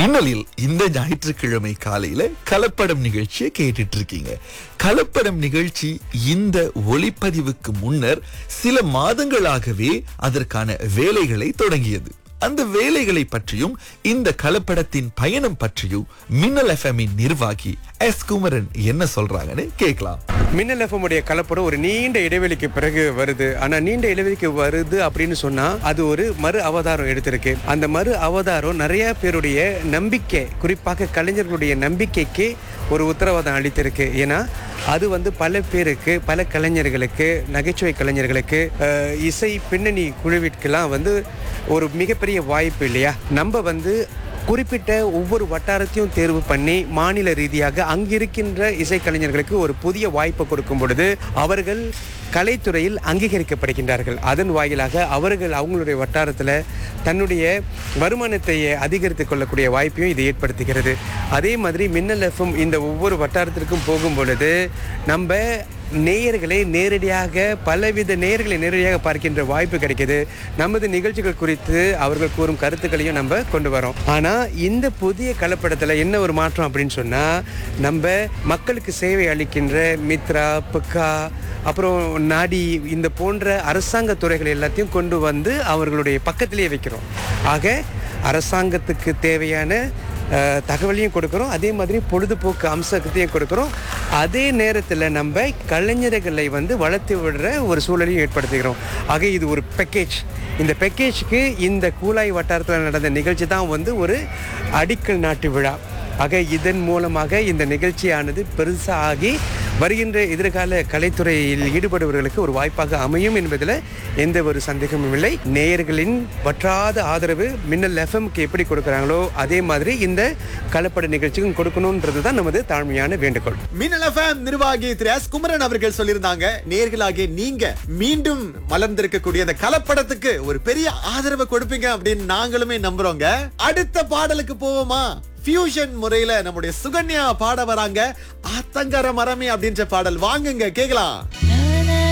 மின்னலில் இந்த ஞாயிற்றுக்கிழமை காலையில கலப்படம் நிகழ்ச்சியை கேட்டுட்டு இருக்கீங்க. கலப்படம் நிகழ்ச்சி இந்த ஒளிப்பதிவுக்கு முன்னர் சில மாதங்களாகவே அதற்கான வேலைகளை தொடங்கியது. அந்த வேலைகளை பற்றியும் இந்த கலப்படத்தின் பயணம் பற்றியும் மின்னல் எஃப்எம்மின் நிர்வாகி எஸ் குமரன் என்ன சொல்றாங்கன்னு கேட்கலாம். மின்னல் எஃப்எம் உடைய கலப்படம் ஒரு நீண்ட இடைவெளிக்கு பிறகு வருது. ஆனா நீண்ட இடைவெளிக்கு வருது அப்படின்னு சொன்னா அது ஒரு மறு அவதாரம் எடுத்திருக்கு. அந்த மறு அவதாரம் நிறைய பேருடைய நம்பிக்கை, குறிப்பாக கலைஞர்களுடைய நம்பிக்கைக்கு ஒரு உத்தரவாதம் அளித்திருக்கு. ஏன்னா அது பல பேருக்கு, பல கலைஞர்களுக்கு, நகைச்சுவை கலைஞர்களுக்கு, இசை பின்னணி குழுவிற்கெல்லாம் ஒரு மிகப்பெரிய வாய்ப்பு இல்லையா? நம்ம குறிப்பிட்ட ஒவ்வொரு வட்டாரத்தையும் தேர்வு பண்ணி மாநில ரீதியாக அங்கிருக்கின்ற இசைக்கலைஞர்களுக்கு ஒரு புதிய வாய்ப்பை கொடுக்கும் பொழுது அவர்கள் கலைத்துறையில் அங்கீகரிக்கப்படுகின்றார்கள். அதன் வாயிலாக அவர்கள் அவங்களுடைய வட்டாரத்தில் தன்னுடைய வருமானத்தை அதிகரித்துக் கொள்ளக்கூடிய வாய்ப்பையும் இது ஏற்படுத்துகிறது. அதே மாதிரி மின்னல் எஃப்எம் இந்த ஒவ்வொரு வட்டாரத்திற்கும் போகும் பொழுது நம்ம நேயர்களை நேரடியாக, பலவித நேயர்களை நேரடியாக பார்க்கின்ற வாய்ப்பு கிடைக்குது. நமது நிகழ்ச்சிகள் குறித்து அவர்கள் கூறும் கருத்துக்களையும் நம்ம கொண்டு வரோம். ஆனால் இந்த புதிய கலப்படத்தில் என்ன ஒரு மாற்றம் அப்படின்னு சொன்னால், நம்ம மக்களுக்கு சேவை அளிக்கின்ற மித்ரா, புக்கா, அப்புறம் நாடி, இந்த போன்ற அரசாங்க துறைகள் எல்லாத்தையும் கொண்டு அவர்களுடைய பக்கத்திலேயே வைக்கிறோம். ஆக அரசாங்கத்துக்கு தேவையான தகவலையும் கொடுக்குறோம், அதே மாதிரி பொழுதுபோக்கு அம்சத்தையும் கொடுக்குறோம். அதே நேரத்தில் நம்ம கலைஞர்களை வளர்த்து விடுற ஒரு சூழலையும் ஏற்படுத்துகிறோம். ஆக இது ஒரு பேக்கேஜ். இந்த பேக்கேஜுக்கு இந்த கூலாய் வட்டாரத்தில் நடந்த நிகழ்ச்சி தான் ஒரு அடிக்கல் நாட்டு விழா. ஆக இதன் மூலமாக இந்த நிகழ்ச்சியானது பெருசாகி வருகின்ற எதிர்கால கலைத்துறையில் ஈடுபடுபவர்களுக்கு ஒரு வாய்ப்பாக அமையும் என்பதில் எந்த ஒரு சந்தேகமும் இல்லை. நேயர்களின் வற்றாத ஆதரவு மின்னல் எஃப்எம்க்கு எப்படி கொடுக்குறாங்களோ அதே மாதிரி இந்த கலப்பட நிகழ்ச்சிக்கும் கொடுக்கணும்ன்றது தான் நமது தாழ்மையான வேண்டுகோள். மின்னல் எஃப்எம் நிர்வாகி திரு எஸ் குமரன் அவர்கள் சொல்லியிருந்தாங்க, நேயர்களாகிய நீங்க மீண்டும் மலர்ந்திருக்கக்கூடிய அந்த கலப்படத்துக்கு ஒரு பெரிய ஆதரவை கொடுப்பீங்க அப்படின்னு நாங்களுமே நம்புறோங்க. அடுத்த பாடலுக்கு போவோமா? ஃபியூஷன் முறையில நம்முடைய சுகன்யா பாட வராங்க. ஆத்தங்கர மரமே அப்படின்ற பாடல் வாங்குங்க, கேக்கலாம்.